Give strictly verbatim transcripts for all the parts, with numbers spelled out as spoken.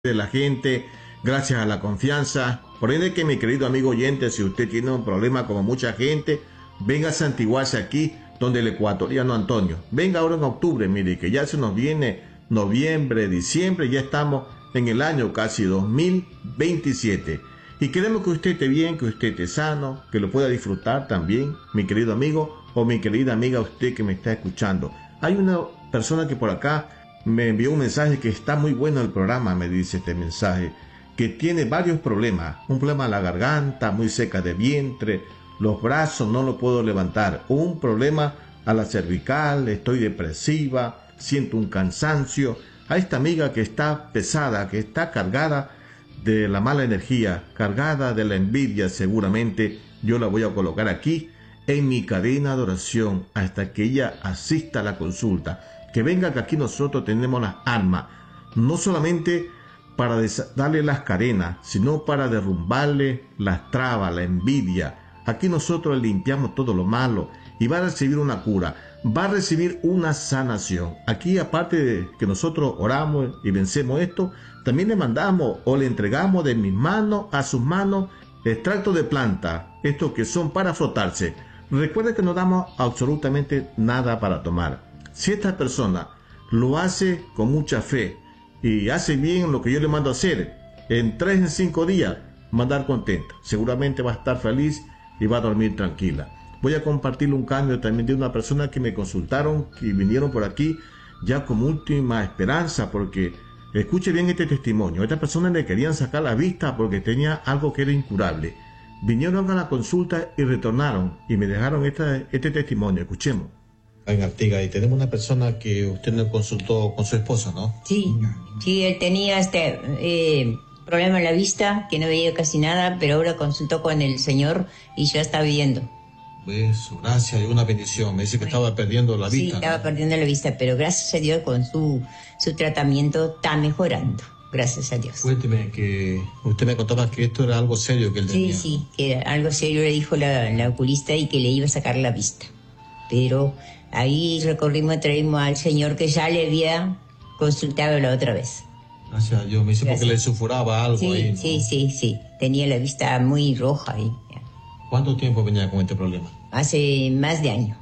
de la gente, gracias a la confianza. Por ende que mi querido amigo oyente, si usted tiene un problema como mucha gente, venga a santiguarse aquí donde el ecuatoriano Antonio. Venga ahora en octubre, mire que ya se nos viene noviembre, diciembre, ya estamos en el año casi dos mil veintisiete. Y queremos que usted esté bien, que usted esté sano, que lo pueda disfrutar también, mi querido amigo o mi querida amiga, usted que me está escuchando. Hay una persona que por acá me envió un mensaje que está muy bueno el programa, me dice este mensaje, que tiene varios problemas, un problema a la garganta, muy seca de vientre, los brazos no lo puedo levantar, un problema a la cervical, estoy depresiva, siento un cansancio. A esta amiga que está pesada, que está cargada de la mala energía, cargada de la envidia, seguramente yo la voy a colocar aquí en mi cadena de oración hasta que ella asista a la consulta. Que venga, que aquí nosotros tenemos las armas, no solamente para darle las cadenas, sino para derrumbarle las trabas, la envidia. Aquí nosotros le limpiamos todo lo malo y va a recibir una cura, va a recibir una sanación. Aquí, aparte de que nosotros oramos y vencemos esto, también le mandamos o le entregamos de mis manos a sus manos extractos de planta, estos que son para frotarse. Recuerde que no damos absolutamente nada para tomar. Si esta persona lo hace con mucha fe y hace bien lo que yo le mando a hacer, en tres, en cinco días va a andar contenta. Seguramente va a estar feliz y va a dormir tranquila. Voy a compartirle un cambio también de una persona que me consultaron, que vinieron por aquí ya como última esperanza, porque escuche bien este testimonio. A esta persona le querían sacar la vista porque tenía algo que era incurable. Vinieron a la consulta y retornaron y me dejaron esta, este testimonio. Escuchemos. En Artigas, y tenemos una persona que usted nos consultó con su esposa, ¿no? Sí, sí, él tenía este eh, problema en la vista, que no veía casi nada, pero ahora consultó con el Señor y ya está viendo. Pues, gracias, y una bendición. Me dice que estaba perdiendo la vista. Sí, estaba ¿no? perdiendo la vista, pero gracias a Dios con su, su tratamiento está mejorando. Gracias a Dios. Cuénteme que usted me contaba que esto era algo serio que él tenía. Sí, sí, que era algo serio, le dijo la, la oculista y que le iba a sacar la vista. Pero ahí recorrimos, traímos al Señor que ya le había consultado la otra vez. Gracias a Dios, me dice Gracias. Porque le sulfuraba algo sí, ahí, ¿no? Sí, sí, sí, tenía la vista muy roja ahí. ¿Cuánto tiempo venía con este problema? Hace más de año.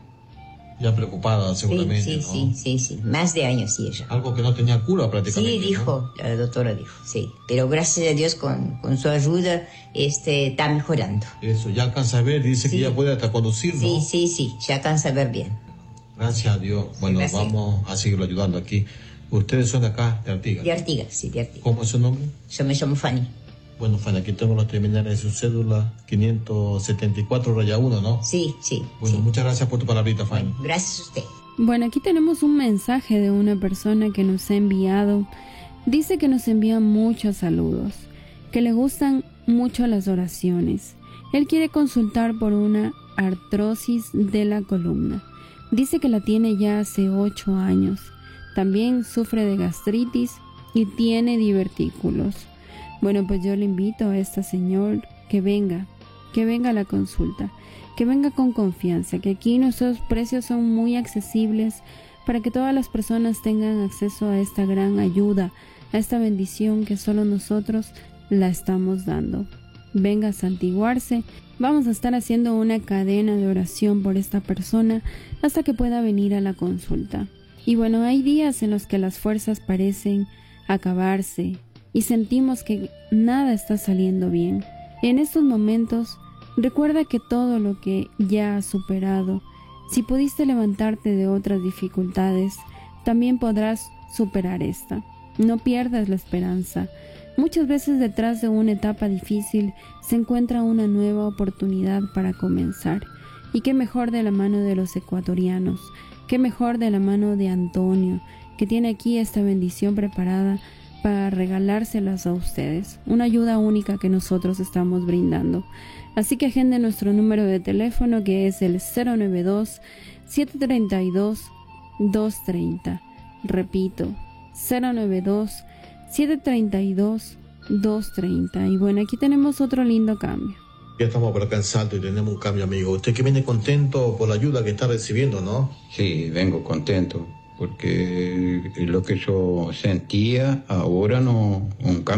Ya preocupada seguramente, sí, sí, ¿no? Sí, sí, sí, más de años sí ella. Algo que no tenía cura prácticamente, Sí, dijo, ¿no? La doctora dijo, sí. Pero gracias a Dios con, con su ayuda este, está mejorando. Eso, ya alcanza a ver, dice sí. que ya puede hasta conducir, ¿no? Sí, sí, sí, ya alcanza a ver bien. Gracias a Dios. Bueno, gracias. Vamos a seguirlo ayudando aquí. Ustedes son de acá, de Artigas. De Artigas, sí, de Artigas. ¿Cómo es su nombre? Yo me llamo Fanny. Bueno, Fanny, aquí tengo los terminales de su cédula, quinientos setenta y cuatro raya uno, ¿no? Sí, sí. Bueno, sí. muchas gracias por tu palabrita, Fanny. Bueno, gracias a usted. Bueno, aquí tenemos un mensaje de una persona que nos ha enviado. Dice que nos envía muchos saludos, que le gustan mucho las oraciones. Él quiere consultar por una artrosis de la columna. Dice que la tiene ya hace ocho años. También sufre de gastritis y tiene divertículos. Bueno, pues yo le invito a esta señora que venga, que venga a la consulta, que venga con confianza, que aquí nuestros precios son muy accesibles para que todas las personas tengan acceso a esta gran ayuda, a esta bendición que solo nosotros la estamos dando. Venga a santiguarse. Vamos a estar haciendo una cadena de oración por esta persona hasta que pueda venir a la consulta. Y bueno, hay días en los que las fuerzas parecen acabarse y sentimos que nada está saliendo bien. En estos momentos, recuerda que todo lo que ya has superado, si pudiste levantarte de otras dificultades, también podrás superar esta. No pierdas la esperanza. Muchas veces detrás de una etapa difícil se encuentra una nueva oportunidad para comenzar. Y qué mejor de la mano de los ecuatorianos, qué mejor de la mano de Antonio, que tiene aquí esta bendición preparada para regalárselas a ustedes. Una ayuda única que nosotros estamos brindando. Así que agende nuestro número de teléfono, que es el cero nueve dos, siete tres dos, dos tres cero. Repito, cero nueve dos, siete tres dos, dos tres cero. Y bueno, aquí tenemos otro lindo cambio. Ya estamos por acá en Salto y tenemos un cambio, amigo. Usted que viene contento por la ayuda que está recibiendo, ¿no? Sí, vengo contento. porque lo que yo sentía ahora no, un cambio.